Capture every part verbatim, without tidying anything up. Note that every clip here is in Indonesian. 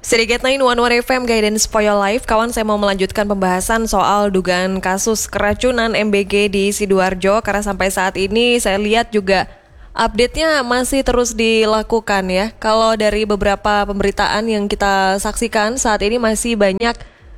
Sedikit sembilan satu satu F M Guidance for Your Life. Kawan, saya mau melanjutkan pembahasan soal dugaan kasus keracunan M B G di Sidoarjo. Karena sampai saat ini saya lihat juga update-nya masih terus dilakukan ya. Kalau dari beberapa pemberitaan yang kita saksikan saat ini masih banyak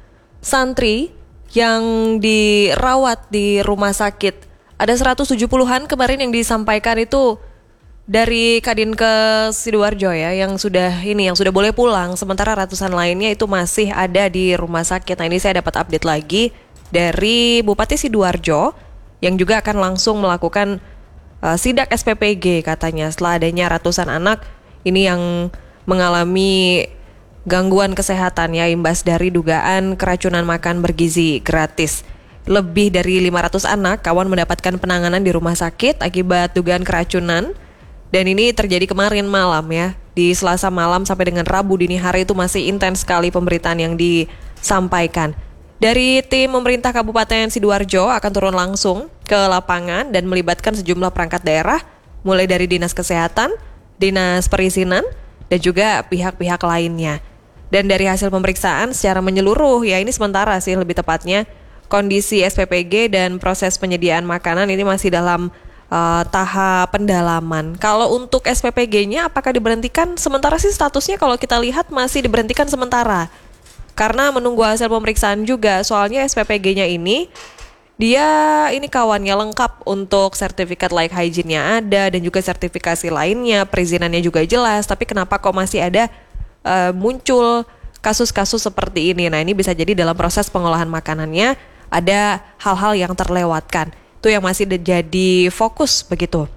santri yang dirawat di rumah sakit. Ada seratus tujuh puluhan kemarin yang disampaikan itu dari Kadinkes Sidoarjo ya, yang sudah ini yang sudah boleh pulang, sementara ratusan lainnya itu masih ada di rumah sakit. Nah, ini saya dapat update lagi dari Bupati Sidoarjo yang juga akan langsung melakukan uh, sidak S P P G katanya setelah adanya ratusan anak ini yang mengalami gangguan kesehatan ya imbas dari dugaan keracunan makan bergizi gratis. Lebih dari lima ratus anak kawan mendapatkan penanganan di rumah sakit akibat dugaan keracunan. Dan ini terjadi kemarin malam ya, di Selasa malam sampai dengan Rabu dini hari itu masih intens sekali pemberitaan yang disampaikan. Dari tim pemerintah Kabupaten Sidoarjo akan turun langsung ke lapangan dan melibatkan sejumlah perangkat daerah, mulai dari Dinas Kesehatan, Dinas Perizinan, dan juga pihak-pihak lainnya. Dan dari hasil pemeriksaan secara menyeluruh, ya ini sementara sih lebih tepatnya, kondisi S P P G dan proses penyediaan makanan ini masih dalam Uh, tahap pendalaman. Kalau untuk S P P G-nya apakah diberhentikan? Sementara sih statusnya kalau kita lihat masih diberhentikan sementara. Karena menunggu hasil pemeriksaan juga. Soalnya S P P G-nya ini dia ini kawannya lengkap untuk sertifikat like hygiene-nya ada dan juga sertifikasi lainnya, perizinannya juga jelas. Tapi kenapa kok masih ada uh, muncul kasus-kasus seperti ini? Nah, ini bisa jadi dalam proses pengolahan makanannya ada hal-hal yang terlewatkan. Itu yang masih jadi fokus begitu.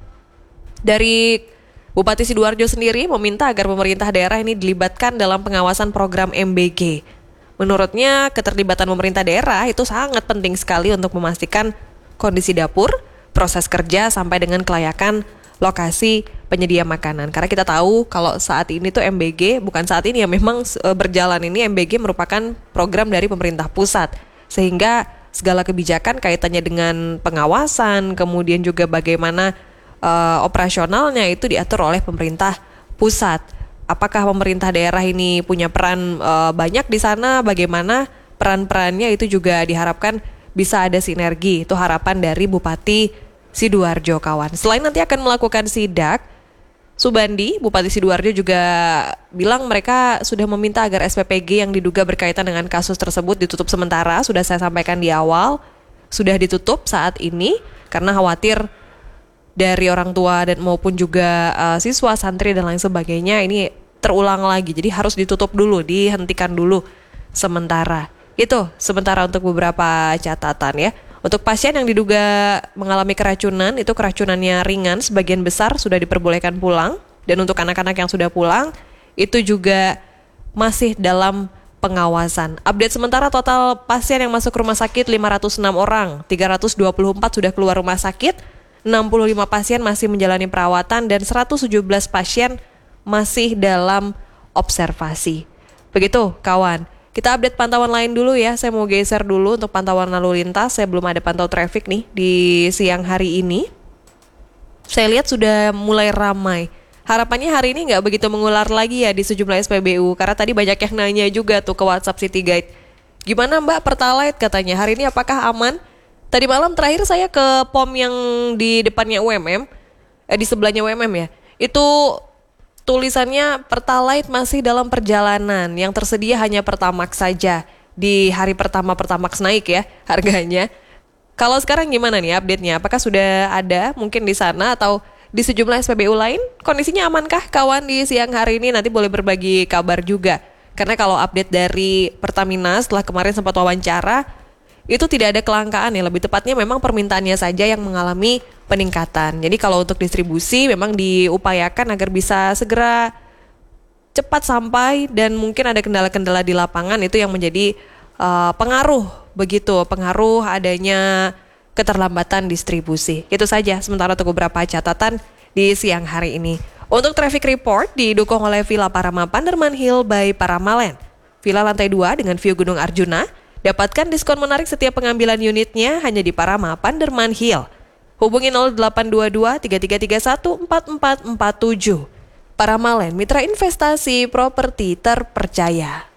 Dari Bupati Sidoarjo sendiri meminta agar pemerintah daerah ini dilibatkan dalam pengawasan program M B G. Menurutnya keterlibatan pemerintah daerah itu sangat penting sekali untuk memastikan kondisi dapur, proses kerja sampai dengan kelayakan lokasi penyedia makanan. Karena kita tahu kalau saat ini tuh M B G, bukan saat ini ya, memang berjalan ini M B G merupakan program dari pemerintah pusat. Sehingga segala kebijakan kaitannya dengan pengawasan, kemudian juga bagaimana uh, operasionalnya itu diatur oleh pemerintah pusat. Apakah pemerintah daerah ini punya peran uh, banyak di sana? Bagaimana peran-perannya itu juga diharapkan bisa ada sinergi. Itu harapan dari Bupati Sidoarjo kawan. Selain nanti akan melakukan sidak, Subandi, Bupati Sidoarjo juga bilang mereka sudah meminta agar S P P G yang diduga berkaitan dengan kasus tersebut ditutup sementara. Sudah saya sampaikan di awal, sudah ditutup saat ini karena khawatir dari orang tua dan maupun juga uh, siswa, santri dan lain sebagainya ini terulang lagi. Jadi harus ditutup dulu, dihentikan dulu sementara. Itu sementara untuk beberapa catatan ya. Untuk pasien yang diduga mengalami keracunan, itu keracunannya ringan, sebagian besar sudah diperbolehkan pulang. Dan untuk anak-anak yang sudah pulang, itu juga masih dalam pengawasan. Update sementara total pasien yang masuk rumah sakit lima ratus enam orang, tiga ratus dua puluh empat sudah keluar rumah sakit, enam puluh lima pasien masih menjalani perawatan, dan seratus tujuh belas pasien masih dalam observasi. Begitu kawan. Kita update pantauan lain dulu ya, saya mau geser dulu untuk pantauan lalu lintas. Saya belum ada pantau traffic nih di siang hari ini. Saya lihat sudah mulai ramai. Harapannya hari ini nggak begitu mengular lagi ya di sejumlah S P B U. Karena tadi banyak yang nanya juga tuh ke WhatsApp City Guide. Gimana Mbak Pertalite katanya, hari ini apakah aman? Tadi malam terakhir saya ke pom yang di depannya U M M, eh di sebelahnya U M M ya. Itu tulisannya Pertalite masih dalam perjalanan, yang tersedia hanya Pertamax saja. Di hari pertama Pertamax naik ya harganya. Kalau sekarang gimana nih update-nya? Apakah sudah ada mungkin di sana atau di sejumlah S P B U lain? Kondisinya amankah kawan di siang hari ini? Nanti boleh berbagi kabar juga. Karena kalau update dari Pertamina setelah kemarin sempat wawancara, itu tidak ada kelangkaan ya, lebih tepatnya memang permintaannya saja yang mengalami peningkatan. Jadi kalau untuk distribusi memang diupayakan agar bisa segera cepat sampai, dan mungkin ada kendala-kendala di lapangan itu yang menjadi uh, pengaruh begitu, pengaruh adanya keterlambatan distribusi. Itu saja sementara untuk beberapa catatan di siang hari ini. Untuk traffic report didukung oleh Villa Parama Panderman Hill by Paramalen. Villa lantai dua dengan view Gunung Arjuna. Dapatkan diskon menarik setiap pengambilan unitnya hanya di Parama Panderman Hill. Hubungi nol delapan dua dua tiga tiga tiga satu empat empat empat tujuh. Paramalen, mitra investasi properti terpercaya.